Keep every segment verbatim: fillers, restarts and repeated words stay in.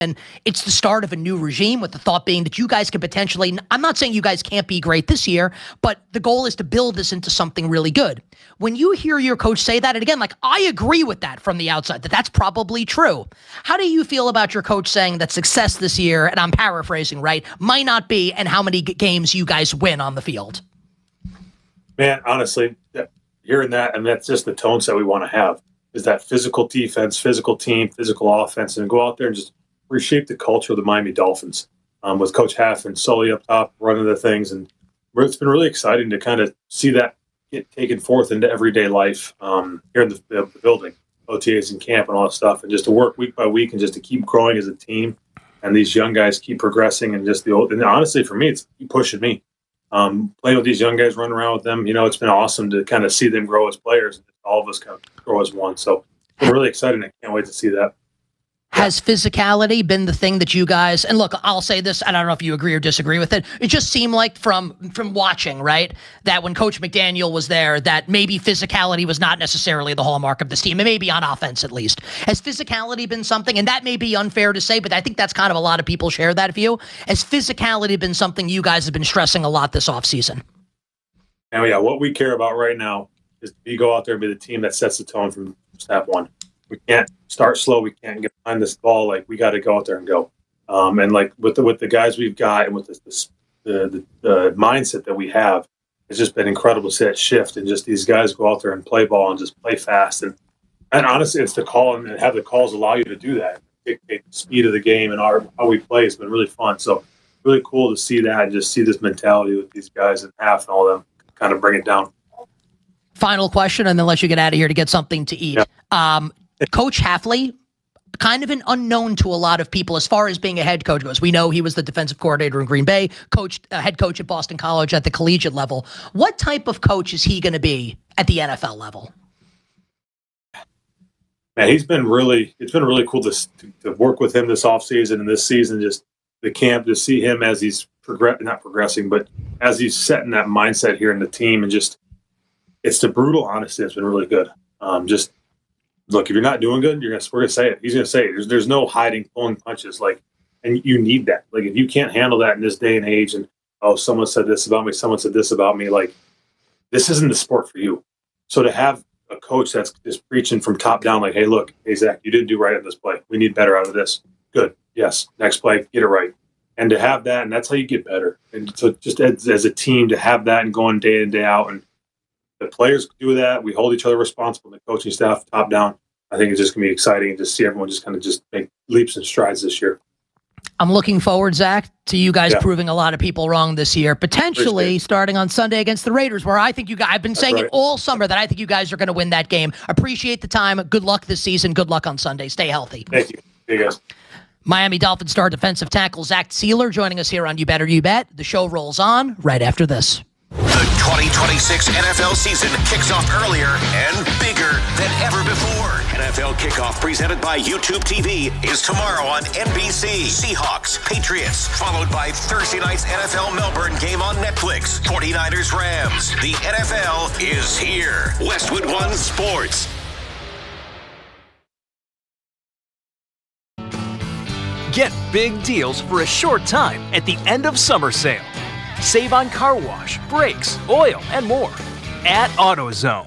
And it's the start of a new regime, with the thought being that you guys could potentially, I'm not saying you guys can't be great this year, but the goal is to build this into something really good. When you hear your coach say that, and again, like, I agree with that from the outside, that that's probably true. How do you feel about your coach saying that success this year, and I'm paraphrasing, right, might not be, and how many g- games you guys win on the field? Man, honestly, hearing that, and that's just the tones that we want to have, is that physical defense, physical team, physical offense, and go out there and just reshape the culture of the Miami Dolphins, um, with Coach Haff and Sully up top running the things. And it's been really exciting to kind of see that get taken forth into everyday life um, here in the, the building, O T As and camp and all that stuff, and just to work week by week and just to keep growing as a team. And these young guys keep progressing, and just the old, and honestly, for me, it's keep pushing me. Um, playing with these young guys, running around with them, you know, it's been awesome to kind of see them grow as players, and all of us kind of grow as one. So I'm really excited. I can't wait to see that. Has physicality been the thing that you guys, and look, I'll say this, and I don't know if you agree or disagree with it, it just seemed like from from watching, right, that when Coach McDaniel was there, that maybe physicality was not necessarily the hallmark of this team, and maybe on offense at least. Has physicality been something, and that may be unfair to say, but I think that's kind of a lot of people share that view. Has physicality been something you guys have been stressing a lot this offseason? And yeah, what we care about right now is to go out there and be the team that sets the tone from snap one. We can't start slow. We can't get behind this ball. Like, we got to go out there and go. Um, and like with the with the guys we've got, and with this, this, the, the the mindset that we have, it's just been incredible to see that shift. And just these guys go out there and play ball and just play fast. And and honestly, it's the call, and have the calls allow you to do that. Dictate the speed of the game and our how we play. It's been really fun. So really cool to see that and just see this mentality with these guys and half and all them kind of bring it down. Final question, and then let you get out of here to get something to eat. Yeah. Um, Coach Hafley, kind of an unknown to a lot of people as far as being a head coach goes. We know he was the defensive coordinator in Green Bay, coached uh, head coach at Boston College at the collegiate level. What type of coach is he going to be at the N F L level? Man, he's been really, it's been really cool to, to, to work with him this offseason and this season, just the camp, to see him as he's progress, not progressing, but as he's setting that mindset here in the team. And just, it's the brutal honesty that's been really good. Um, just, Look, if you're not doing good, you're gonna we're gonna say it. He's gonna say it. There's there's no hiding, pulling punches. Like, and you need that. Like, if you can't handle that in this day and age, and oh, someone said this about me, someone said this about me, like, this isn't the sport for you. So to have a coach that's just preaching from top down, like, hey, look, hey Zach, you didn't do right in this play. We need better out of this. Good. Yes. Next play, get it right. And to have that, and that's how you get better. And so just as, as a team to have that and going day in, day out, and the players do that. We hold each other responsible, the coaching staff, top down. I think it's just going to be exciting to see everyone just kind of just make leaps and strides this year. I'm looking forward, Zach, to you guys yeah. proving a lot of people wrong this year, potentially starting on Sunday against the Raiders, where I think you guys, I've been That's saying right. it all summer that I think you guys are going to win that game. Appreciate the time. Good luck this season. Good luck on Sunday. Stay healthy. Thank you. Hey, guys. Miami Dolphins star defensive tackle Zach Sieler joining us here on You Better You Bet. The show rolls on right after this. The twenty twenty-six N F L season kicks off earlier and bigger than ever before. N F L Kickoff, presented by YouTube T V, is tomorrow on N B C. Seahawks, Patriots, followed by Thursday night's N F L Melbourne game on Netflix. forty-niners, Rams. The N F L is here. Westwood One Sports. Get big deals for a short time at the end of summer sale. Save on car wash, brakes, oil, and more at AutoZone.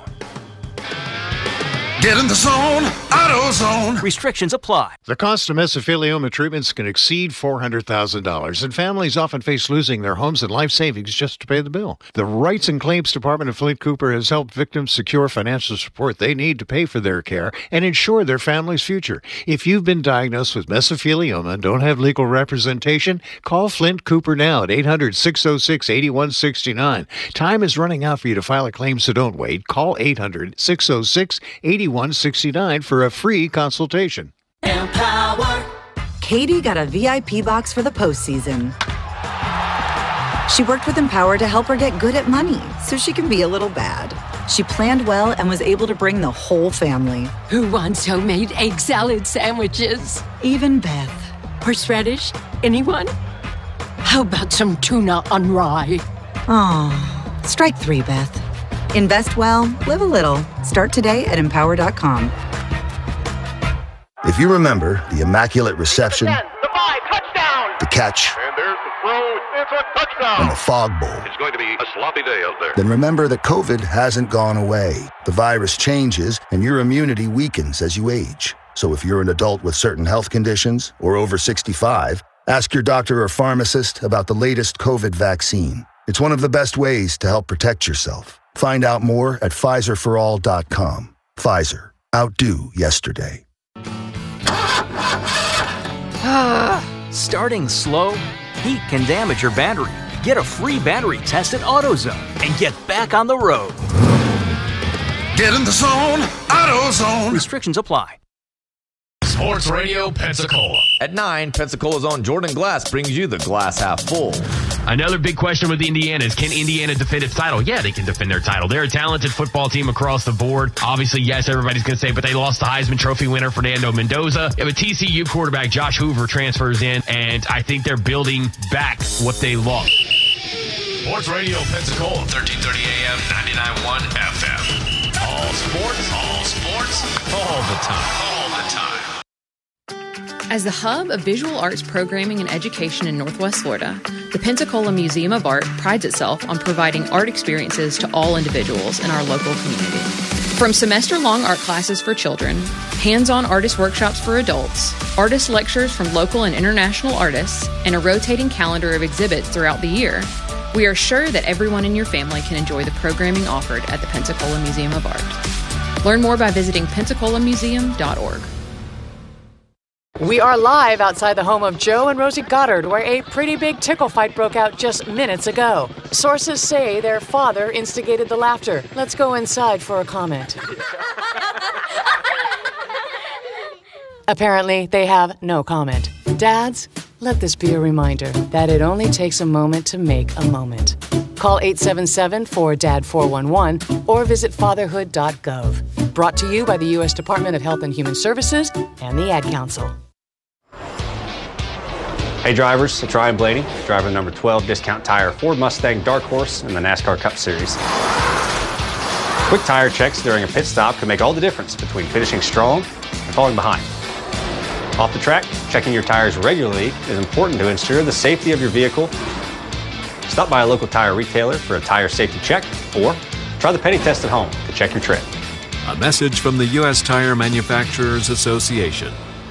Get in the zone, AutoZone. Restrictions apply. The cost of mesothelioma treatments can exceed four hundred thousand dollars, and families often face losing their homes and life savings just to pay the bill. The Rights and Claims Department of Flint Cooper has helped victims secure financial support they need to pay for their care and ensure their family's future. If you've been diagnosed with mesothelioma and don't have legal representation, call Flint Cooper now at eight hundred, six oh six, eight one six nine. Time is running out for you to file a claim, so don't wait. Call eight hundred, six oh six, eight one six nine for a free consultation. Empower. Katie got a V I P box for the postseason. She worked with Empower to help her get good at money so she can be a little bad. She planned well and was able to bring the whole family. Who wants homemade egg salad sandwiches? Even Beth. Horseradish? Anyone? How about some tuna on rye? Oh, strike three, Beth. Invest well, live a little. Start today at empower dot com. If you remember the Immaculate Reception, five, touchdown! The catch. And there's the throw. It's a touchdown! And the fog bowl. It's going to be a sloppy day out there. Then remember that COVID hasn't gone away. The virus changes, and your immunity weakens as you age. So if you're an adult with certain health conditions or over sixty-five, ask your doctor or pharmacist about the latest COVID vaccine. It's one of the best ways to help protect yourself. Find out more at Pfizer for all dot com. Pfizer. Outdo yesterday. Starting slow? Heat can damage your battery. Get a free battery test at AutoZone and get back on the road. Get in the zone, AutoZone. Restrictions apply. Sports Radio Pensacola. At nine, Pensacola's own Jordan Glass brings you the glass half full. Another big question with Indiana is, can Indiana defend its title? Yeah, they can defend their title. They're a talented football team across the board. Obviously, yes, everybody's going to say, but they lost the Heisman Trophy winner, Fernando Mendoza. You have a T C U quarterback, Josh Hoover, transfers in, and I think they're building back what they lost. Sports Radio Pensacola, thirteen thirty A M, ninety-nine point one F M. All sports, all sports, all the time, all the time. As the hub of visual arts programming and education in Northwest Florida, the Pensacola Museum of Art prides itself on providing art experiences to all individuals in our local community. From semester-long art classes for children, hands-on artist workshops for adults, artist lectures from local and international artists, and a rotating calendar of exhibits throughout the year, we are sure that everyone in your family can enjoy the programming offered at the Pensacola Museum of Art. Learn more by visiting pensacola museum dot org. We are live outside the home of Joe and Rosie Goddard, where a pretty big tickle fight broke out just minutes ago. Sources say their father instigated the laughter. Let's go inside for a comment. Apparently, they have no comment. Dads, let this be a reminder that it only takes a moment to make a moment. Call eight seven seven, four D A D, four one one or visit fatherhood dot gov. Brought to you by the U S Department of Health and Human Services and the Ad Council. Hey drivers, it's Ryan Blaney, driver number twelve Discount Tire Ford Mustang Dark Horse in the NASCAR Cup Series. Quick tire checks during a pit stop can make all the difference between finishing strong and falling behind. Off the track, checking your tires regularly is important to ensure the safety of your vehicle. Stop by a local tire retailer for a tire safety check, or try the penny test at home to check your tread. A message from the U S Tire Manufacturers Association.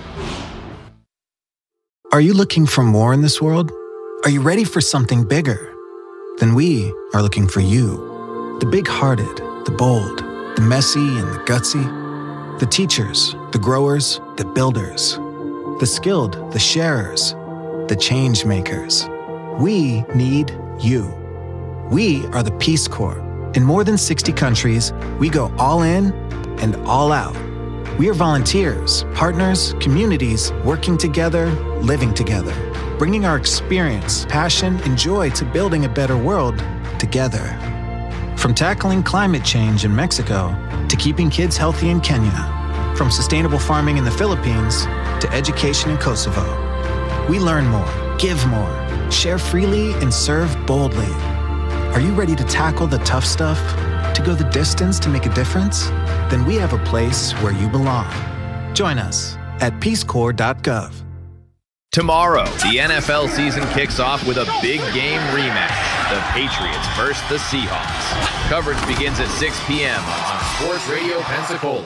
Are you looking for more in this world? Are you ready for something bigger? Then we are looking for you. The big-hearted, the bold, the messy and the gutsy. The teachers, the growers, the builders. The skilled, the sharers, the change makers. We need you. We are the Peace Corps. In more than sixty countries, we go all in and all out. We are volunteers, partners, communities, working together, living together, bringing our experience, passion, and joy to building a better world together. From tackling climate change in Mexico to keeping kids healthy in Kenya, from sustainable farming in the Philippines to education in Kosovo. We learn more, give more, share freely, and serve boldly. Are you ready to tackle the tough stuff? To go the distance to make a difference? Then we have a place where you belong. Join us at peace corps dot gov. Tomorrow, the N F L season kicks off with a big game rematch. The Patriots versus the Seahawks. Coverage begins at six p.m. on Sports Radio Pensacola.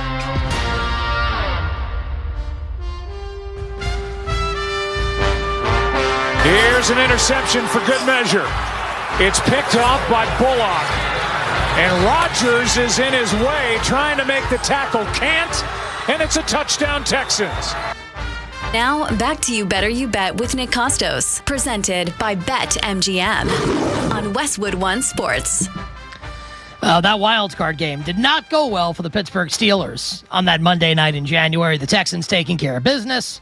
Here's an interception for good measure. It's picked off by Bullock. And Rodgers is in his way, trying to make the tackle. Can't. And it's a touchdown, Texans. Now, back to You Better You Bet with Nick Costos. Presented by BetMGM on Westwood One Sports. Uh, that wild card game did not go well for the Pittsburgh Steelers on that Monday night in January. The Texans taking care of business.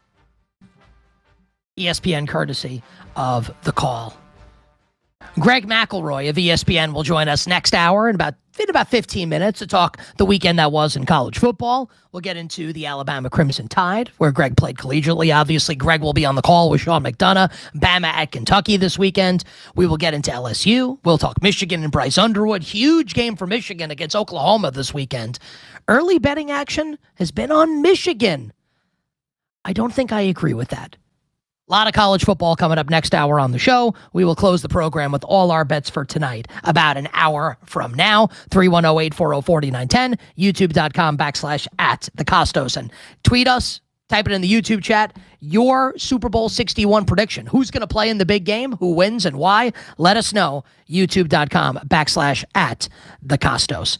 E S P N courtesy of The Call. Greg McElroy of E S P N will join us next hour in about, in about fifteen minutes to talk the weekend that was in college football. We'll get into the Alabama Crimson Tide, where Greg played collegiately. Obviously, Greg will be on the call with Sean McDonough, Bama at Kentucky this weekend. We will get into L S U. We'll talk Michigan and Bryce Underwood. Huge game for Michigan against Oklahoma this weekend. Early betting action has been on Michigan. I don't think I agree with that. A lot of college football coming up next hour on the show. We will close the program with all our bets for tonight about an hour from now. three one zero, eight four zero, four nine one zero, youtube.com backslash at the Costos. And tweet us, type it in the YouTube chat, your Super Bowl sixty-one prediction. Who's going to play in the big game? Who wins and why? Let us know. youtube.com backslash at the Costos.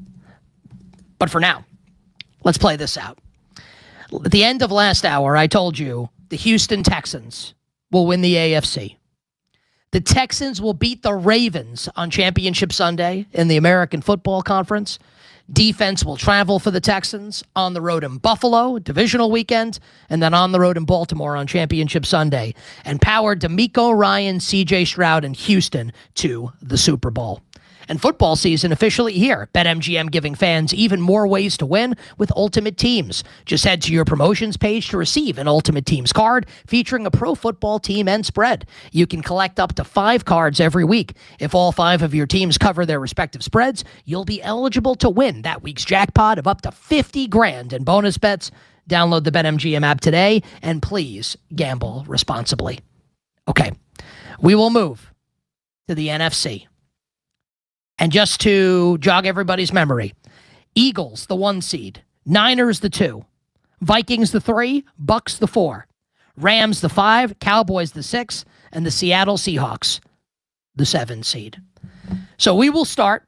But for now, let's play this out. At the end of last hour, I told you the Houston Texans will win the A F C. The Texans will beat the Ravens on Championship Sunday in the American Football Conference. Defense will travel for the Texans on the road in Buffalo, divisional weekend, and then on the road in Baltimore on Championship Sunday. And powered DeMeco Ryan, C J Stroud, and Houston to the Super Bowl. And football season officially here. BetMGM giving fans even more ways to win with Ultimate Teams. Just head to your promotions page to receive an Ultimate Teams card featuring a pro football team and spread. You can collect up to five cards every week. If all five of your teams cover their respective spreads, you'll be eligible to win that week's jackpot of up to fifty grand in bonus bets. Download the BetMGM app today, and please gamble responsibly. Okay, we will move to the N F C. And just to jog everybody's memory, Eagles, the one seed, Niners, the two, Vikings, the three, Bucks, the four, Rams, the five, Cowboys, the six, and the Seattle Seahawks, the seven seed. So we will start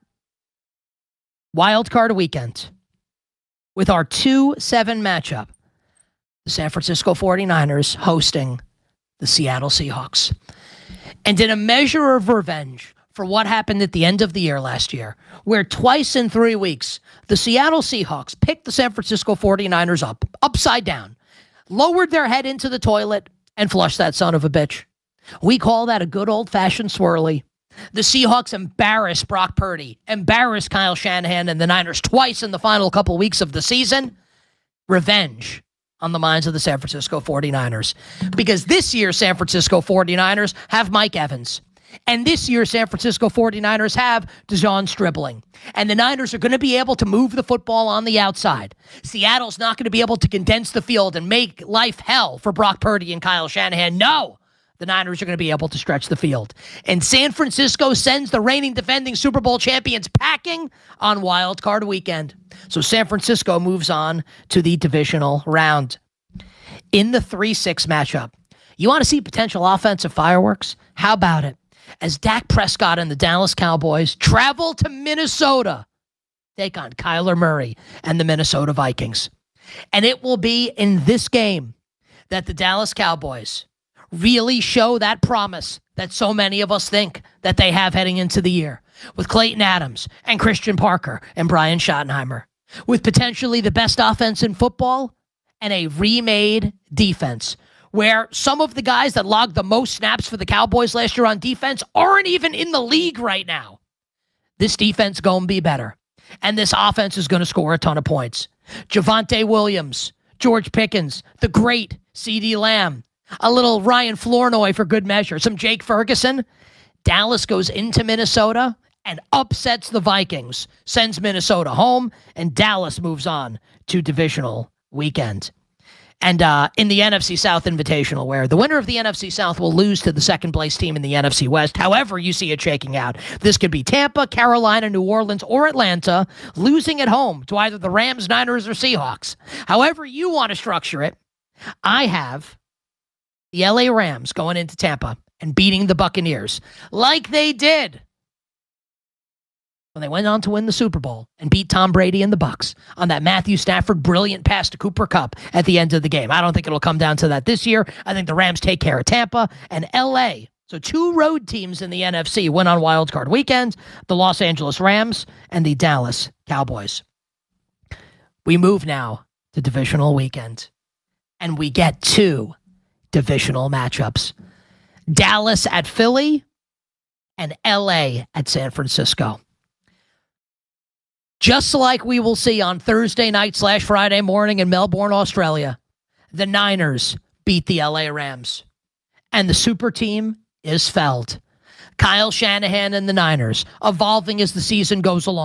Wild Card Weekend with our two seven matchup, the San Francisco forty-niners hosting the Seattle Seahawks. And in a measure of revenge for what happened at the end of the year last year, where twice in three weeks, the Seattle Seahawks picked the San Francisco forty-niners up, upside down, lowered their head into the toilet, and flushed that son of a bitch. We call that a good old-fashioned swirly. The Seahawks embarrassed Brock Purdy, embarrassed Kyle Shanahan and the Niners twice in the final couple weeks of the season. Revenge on the minds of the San Francisco forty-niners. Because this year, San Francisco forty-niners have Mike Evans. And this year, San Francisco forty-niners have DeJon Stribling. And the Niners are going to be able to move the football on the outside. Seattle's not going to be able to condense the field and make life hell for Brock Purdy and Kyle Shanahan. No! The Niners are going to be able to stretch the field. And San Francisco sends the reigning defending Super Bowl champions packing on Wild Card Weekend. So San Francisco moves on to the divisional round. In the three six matchup, you want to see potential offensive fireworks? How about it? As Dak Prescott and the Dallas Cowboys travel to Minnesota, take on Kyler Murray and the Minnesota Vikings. And it will be in this game that the Dallas Cowboys really show that promise that so many of us think that they have heading into the year, with Clayton Adams and Christian Parker and Brian Schottenheimer, with potentially the best offense in football and a remade defense, where some of the guys that logged the most snaps for the Cowboys last year on defense aren't even in the league right now. This defense going to be better, and this offense is going to score a ton of points. Javonte Williams, George Pickens, the great CeeDee Lamb, a little Ryan Flournoy for good measure, some Jake Ferguson. Dallas goes into Minnesota and upsets the Vikings, sends Minnesota home, and Dallas moves on to divisional weekend. And uh, in the N F C South Invitational, where the winner of the N F C South will lose to the second-place team in the N F C West, however you see it shaking out. This could be Tampa, Carolina, New Orleans, or Atlanta, losing at home to either the Rams, Niners, or Seahawks. However you want to structure it, I have the L A Rams going into Tampa and beating the Buccaneers like they did when they went on to win the Super Bowl and beat Tom Brady and the Bucs on that Matthew Stafford brilliant pass to Cooper Kupp at the end of the game. I don't think it'll come down to that this year. I think the Rams take care of Tampa and L A. So two road teams in the N F C win on Wild Card Weekend, the Los Angeles Rams and the Dallas Cowboys. We move now to divisional weekend, and we get two divisional matchups. Dallas at Philly and L A at San Francisco. Just like we will see on Thursday night slash Friday morning in Melbourne, Australia, the Niners beat the L A Rams. And the super team is felled. Kyle Shanahan and the Niners, evolving as the season goes along.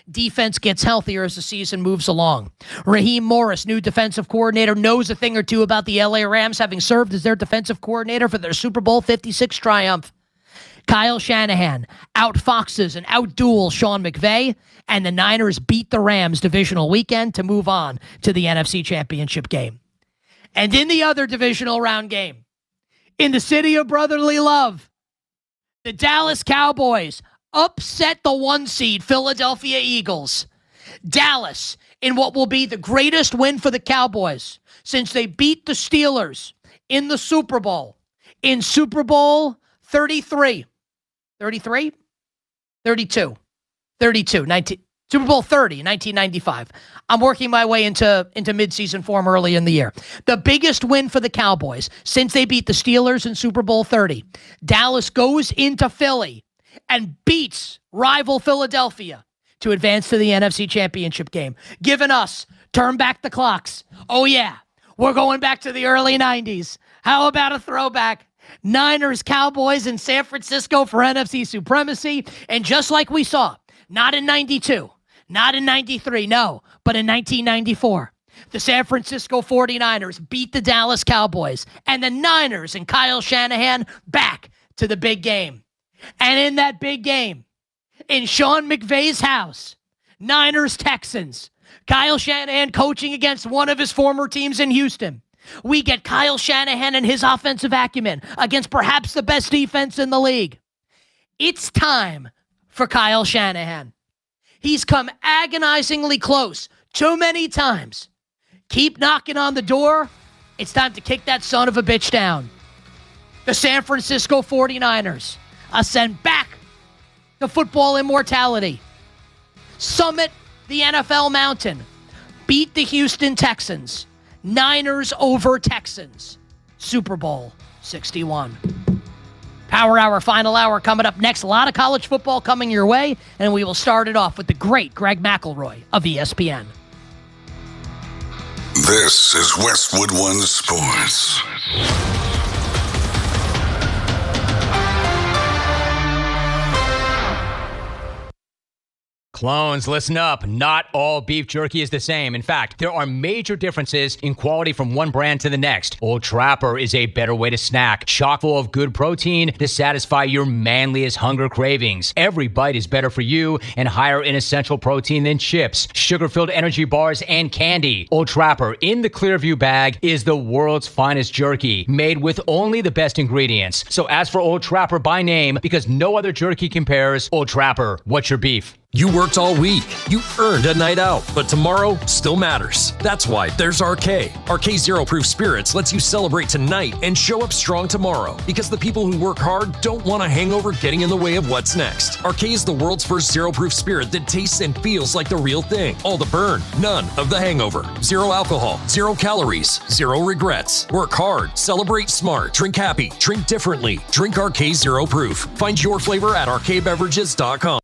defense gets healthier as the season moves along. Raheem Morris, new defensive coordinator, knows a thing or two about the L A Rams, having served as their defensive coordinator for their Super Bowl fifty-six triumph. Kyle Shanahan out-foxes and out-duels Sean McVay, and the Niners beat the Rams divisional weekend to move on to the N F C Championship game. And in the other divisional round game, in the city of brotherly love, the Dallas Cowboys upset the one seed Philadelphia Eagles. Dallas, in what will be the greatest win for the Cowboys since they beat the Steelers in the Super Bowl, in Super Bowl thirty-three. thirty-three? thirty-two. thirty-two. nineteen, Super Bowl thirty, nineteen ninety-five. I'm working my way into, into midseason form early in the year. The biggest win for the Cowboys since they beat the Steelers in Super Bowl thirty. Dallas goes into Philly and beats rival Philadelphia to advance to the N F C Championship game, giving us turn back the clocks. Oh, yeah, we're going back to the early nineties. How about a throwback? Niners, Cowboys, and San Francisco for N F C supremacy. And just like we saw, not in ninety-two, not in ninety-three, no, but in nineteen ninety-four, the San Francisco forty-niners beat the Dallas Cowboys, and the Niners and Kyle Shanahan back to the big game. And in that big game, in Sean McVay's house, Niners-Texans, Kyle Shanahan coaching against one of his former teams in Houston. We get Kyle Shanahan and his offensive acumen against perhaps the best defense in the league. It's time for Kyle Shanahan. He's come agonizingly close too many times. Keep knocking on the door. It's time to kick that son of a bitch down. The San Francisco forty-niners ascend back to football immortality. Summit the N F L mountain. Beat the Houston Texans. Niners over Texans. Super Bowl sixty-one. Power Hour, final hour coming up next. A lot of college football coming your way, and we will start it off with the great Greg McElroy of E S P N. This is Westwood One Sports. Clones, listen up. Not all beef jerky is the same. In fact, there are major differences in quality from one brand to the next. Old Trapper is a better way to snack, chock full of good protein to satisfy your manliest hunger cravings. Every bite is better for you and higher in essential protein than chips, sugar-filled energy bars, and candy. Old Trapper in the Clearview bag is the world's finest jerky, made with only the best ingredients. So ask for Old Trapper by name because no other jerky compares. Old Trapper, what's your beef? You worked all week. You earned a night out, but tomorrow still matters. That's why there's R K. R K Zero Proof Spirits lets you celebrate tonight and show up strong tomorrow because the people who work hard don't want a hangover getting in the way of what's next. R K is the world's first zero proof spirit that tastes and feels like the real thing. All the burn, none of the hangover. Zero alcohol, zero calories, zero regrets. Work hard, celebrate smart, drink happy, drink differently. Drink R K Zero Proof. Find your flavor at R K beverages dot com.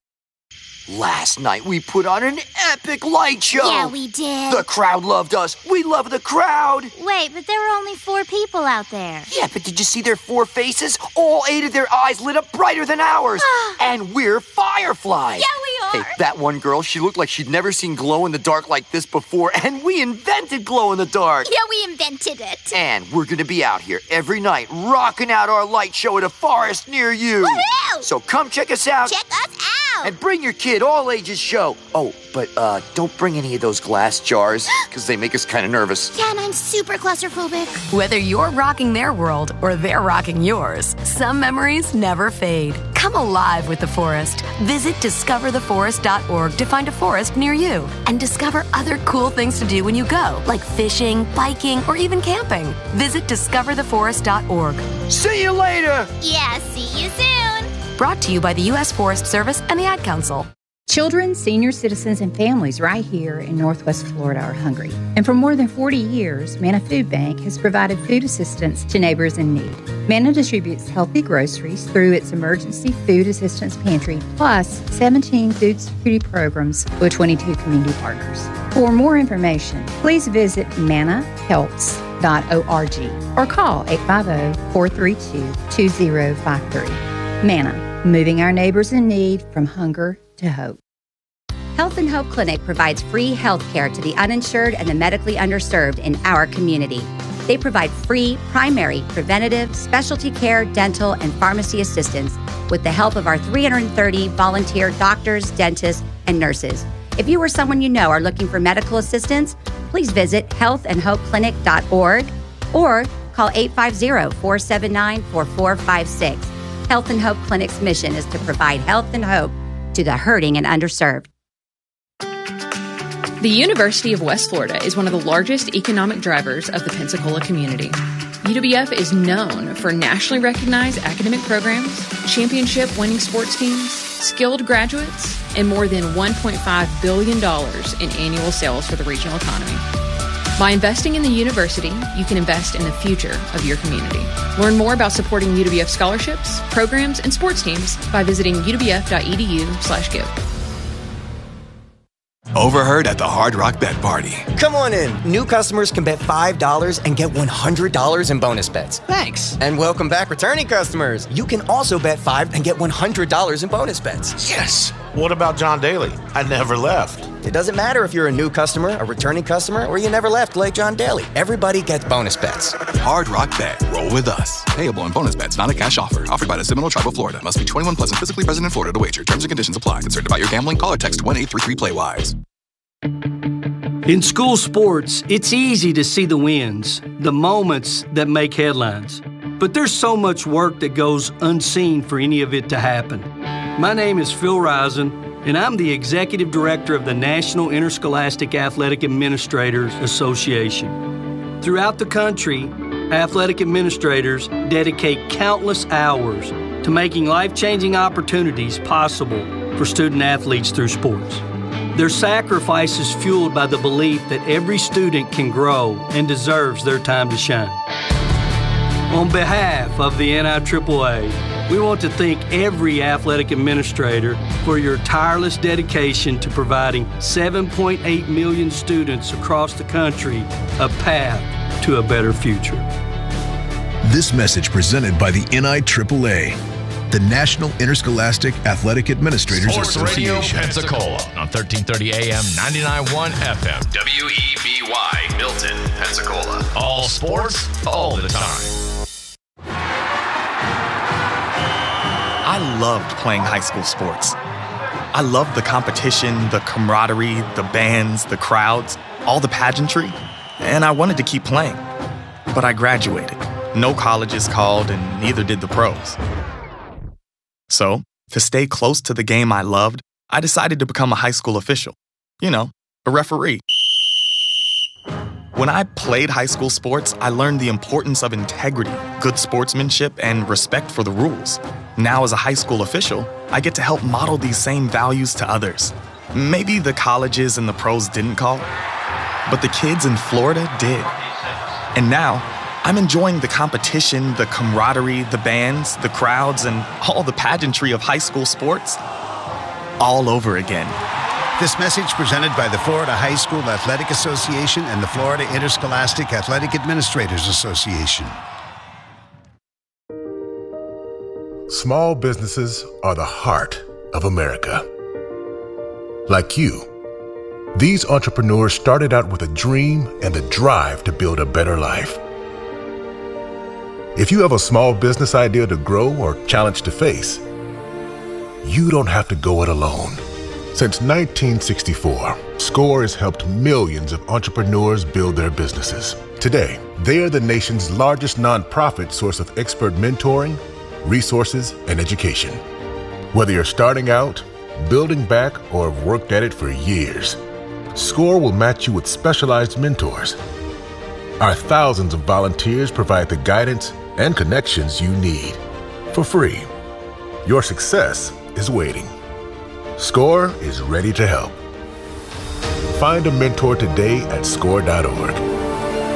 Last night we put on an epic light show. Yeah, we did. The crowd loved us. We love the crowd. Wait, but there were only four people out there. Yeah, but did you see their four faces? All eight of their eyes lit up brighter than ours. And we're fireflies. Yeah, we are. Hey, that one girl, she looked like she'd never seen glow in the dark like this before, and we invented glow in the dark. Yeah, we invented it. And we're gonna be out here every night, rocking out our light show at a forest near you. Woohoo! So come check us out. Check us out. And bring your kid, all ages show. Oh, but uh, don't bring any of those glass jars, because they make us kind of nervous. Yeah, and I'm super claustrophobic. Whether you're rocking their world or they're rocking yours, some memories never fade. Come alive with the forest. Visit discover the forest dot org to find a forest near you and discover other cool things to do when you go, like fishing, biking, or even camping. Visit discover the forest dot org. See you later! Yeah, see you soon! Brought to you by the U S Forest Service and the Ad Council. Children, senior citizens, and families right here in Northwest Florida are hungry. And for more than forty years, Manna Food Bank has provided food assistance to neighbors in need. Manna distributes healthy groceries through its Emergency Food Assistance Pantry, plus seventeen food security programs with twenty-two community partners. For more information, please visit manna helps dot org or call eight five zero, four three two, two zero five three. Manna, moving our neighbors in need from hunger to hope. Health and Hope Clinic provides free health care to the uninsured and the medically underserved in our community. They provide free, primary, preventative, specialty care, dental, and pharmacy assistance with the help of our three hundred thirty volunteer doctors, dentists, and nurses. If you or someone you know are looking for medical assistance, please visit health and hope clinic dot org or call eight five zero, four seven nine, four four five six. Health and Hope Clinic's mission is to provide health and hope to the hurting and underserved. The University of West Florida is one of the largest economic drivers of the Pensacola community. U W F is known for nationally recognized academic programs, championship-winning sports teams, skilled graduates, and more than one point five billion dollars in annual sales for the regional economy. By investing in the university, you can invest in the future of your community. Learn more about supporting U W F scholarships, programs, and sports teams by visiting u w f dot e d u slash give. Overheard at the Hard Rock Bet Party. Come on in. New customers can bet five dollars and get one hundred dollars in bonus bets. Thanks. And welcome back returning customers. You can also bet five and get one hundred dollars in bonus bets. Yes. What about John Daly? I never left. It doesn't matter if you're a new customer, a returning customer, or you never left like John Daly. Everybody gets bonus bets. Hard Rock Bet. Roll with us. Payable in bonus bets, not a cash offer. Offered by the Seminole Tribe of Florida. Must be twenty-one plus and physically present in Florida to wager. Terms and conditions apply. Concerned about your gambling? Call or text one eight three three play wise. In school sports, it's easy to see the wins, the moments that make headlines. But there's so much work that goes unseen for any of it to happen. My name is Phil Risen, and I'm the Executive Director of the National Interscholastic Athletic Administrators Association. Throughout the country, athletic administrators dedicate countless hours to making life-changing opportunities possible for student athletes through sports. Their sacrifice is fueled by the belief that every student can grow and deserves their time to shine. On behalf of the N I triple A, we want to thank every athletic administrator for your tireless dedication to providing seven point eight million students across the country a path to a better future. This message presented by the N I triple A, the National Interscholastic Athletic Administrators Sports Association. Radio Pensacola on thirteen thirty A M, ninety-nine point one F M. W E B Y, Milton, Pensacola. All sports, all the time. I loved playing high school sports. I loved the competition, the camaraderie, the bands, the crowds, all the pageantry, and I wanted to keep playing. But I graduated. No colleges called, and neither did the pros. So, to stay close to the game I loved, I decided to become a high school official. You know, a referee. When I played high school sports, I learned the importance of integrity, good sportsmanship, and respect for the rules. Now, as a high school official, I get to help model these same values to others. Maybe the colleges and the pros didn't call, but the kids in Florida did. And now, I'm enjoying the competition, the camaraderie, the bands, the crowds, and all the pageantry of high school sports all over again. This message presented by the Florida High School Athletic Association and the Florida Interscholastic Athletic Administrators Association. Small businesses are the heart of America. Like you, these entrepreneurs started out with a dream and the drive to build a better life. If you have a small business idea to grow or challenge to face, you don't have to go it alone. Since nineteen sixty-four, SCORE has helped millions of entrepreneurs build their businesses. Today, they are the nation's largest nonprofit source of expert mentoring, resources, and education. Whether you're starting out, building back, or have worked at it for years, SCORE will match you with specialized mentors. Our thousands of volunteers provide the guidance and connections you need for free. Your success is waiting. SCORE is ready to help. Find a mentor today at score dot org.